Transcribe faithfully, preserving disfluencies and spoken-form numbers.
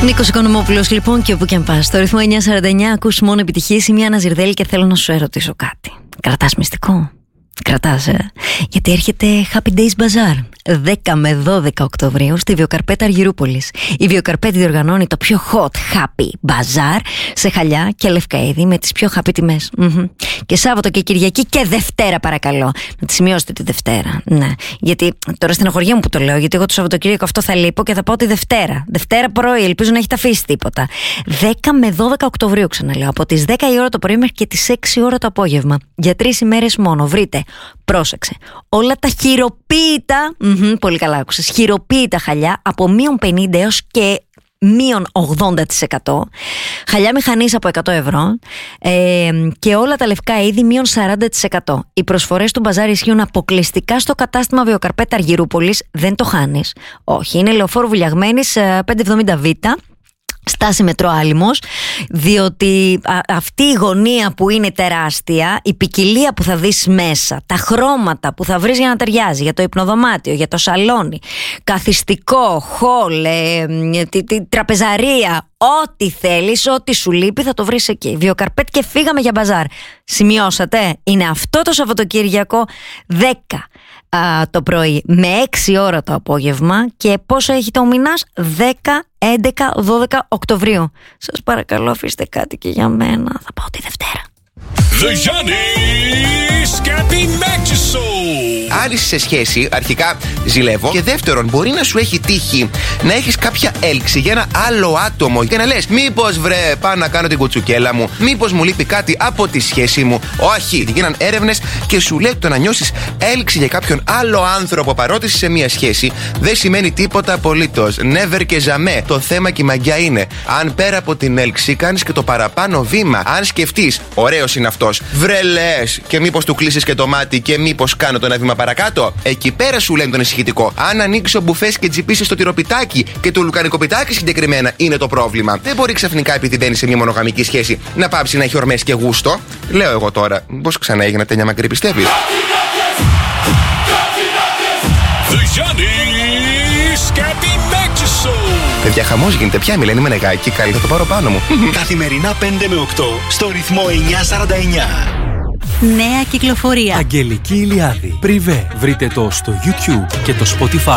Νίκος Οικονομόπουλος, λοιπόν, και όπου και αν πας. Στο ρυθμό εννιά σαράντα εννιά ακούς μόνο επιτυχίες. Είμαι η Άννα Ζιρδέλη και θέλω να σου ερωτήσω κάτι. Κρατάς μυστικό? Κρατάς, ε? Γιατί έρχεται Happy Days Bazaar δέκα με δώδεκα Οκτωβρίου στη Βιοκαρπέτα Αργυρούπολης. Η Βιοκαρπέτη διοργανώνει το πιο hot Happy Bazaar σε Χαλιά και Λευκαΐδη με τις πιο happy τιμές. Mm-hmm. Και Σάββατο και Κυριακή και Δευτέρα, παρακαλώ. Να τη σημειώσετε τη Δευτέρα. Ναι. Γιατί τώρα στενοχωριέμαι που το λέω, γιατί εγώ το Σαββατοκύριακο αυτό θα λείπω και θα πάω τη Δευτέρα. Δευτέρα πρωί, ελπίζω να έχετε αφήσει τίποτα. δέκα με δώδεκα Οκτωβρίου, ξαναλέω. Από τις δέκα η ώρα το πρωί μέχρι και τις έξι η ώρα το απόγευμα. Για τρεις ημέρες μόνο. Βρείτε, πρόσεξε, όλα τα χειροποίητα. Mm-hmm, πολύ καλά άκουσες. Χειροποίητα Χαλιά από μείον πενήντα έως και μείον ογδόντα τοις εκατό. Χαλιά μηχανής από εκατό ευρώ. Ε, και όλα τα λευκά είδη μείον σαράντα τοις εκατό. Οι προσφορές του μπαζάρ ισχύουν αποκλειστικά στο κατάστημα Βιοκαρπέτα Αργυρούπολης. Δεν το χάνεις. Όχι, είναι Λεωφόρου Βουλιαγμένης πεντακόσια εβδομήντα Β. Στάση μετρό Άλυμος, διότι α, αυτή η γωνία που είναι τεράστια, η ποικιλία που θα δεις μέσα, τα χρώματα που θα βρεις για να ταιριάζει, για το υπνοδωμάτιο, για το σαλόνι, καθιστικό, χολ, ε, τη, τη, τραπεζαρία, ό,τι θέλεις, ό,τι σου λείπει θα το βρεις εκεί. Βιοκαρπέτ και φύγαμε για μπαζάρ. Σημειώσατε, είναι αυτό το Σαββατοκύριακο δέκα α, το πρωί με έξι ώρα το απόγευμα. Και πόσο έχει το μήνας? δέκα, έντεκα, δώδεκα Οκτωβρίου. Σας παρακαλώ, αφήστε κάτι και για μένα. Θα πάω τη Δευτέρα. The Giannis Cappy Matches Show. Αν είσαι σε σχέση, αρχικά ζηλεύω. Και δεύτερον, μπορεί να σου έχει τύχει να έχεις κάποια έλξη για ένα άλλο άτομο και να λες, μήπως βρε, πάω να κάνω την κουτσουκέλα μου, μήπως μου λείπει κάτι από τη σχέση μου. Όχι, γίναν έρευνες και σου λέει το να νιώσεις έλξη για κάποιον άλλο άνθρωπο παρότι είσαι σε μια σχέση δεν σημαίνει τίποτα απολύτως. Never και jamais. Το θέμα και η μαγιά είναι, αν πέρα από την έλξη κάνεις και το παραπάνω βήμα, αν σκεφτείς, ωραίος είναι αυτός, βρε λες, και μήπως του κλείσεις και το μάτι και μήπως κάνω το ένα βήμα παρακάτω. Εκεί πέρα σου λένε το ανησυχητικό. Αν ανοίξεις ο μπουφές και τσιπήσεις το τυροπιτάκι και το λουκανικοπιτάκι συγκεκριμένα είναι το πρόβλημα. Δεν μπορεί ξαφνικά, επειδή μπαίνεις σε μια μονογαμική σχέση, να πάψει να έχει ορμές και γούστο. Λέω εγώ τώρα, πώς ξανά έγινε τέτοια μακρύ, πιστεύεις? Παιδιά, χαμός γίνεται πια, μιλένει με νεγάκι, καλή θα το πάρω πάνω μου. Καθημερινά πέντε με οκτώ στο ρυθμό εννιά σαράντα εννιά. Νέα κυκλοφορία. Αγγελική Ηλιάδη. Πριβέ. Βρείτε το στο YouTube και το Spotify.